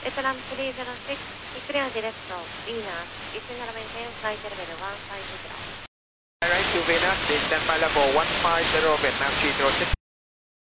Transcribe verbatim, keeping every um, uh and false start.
Vietnam three zero six, clear direct to Venus, Eastern maintain flight level one five zero. Right to Venus, descend by level one five zero, Vietnam three zero six.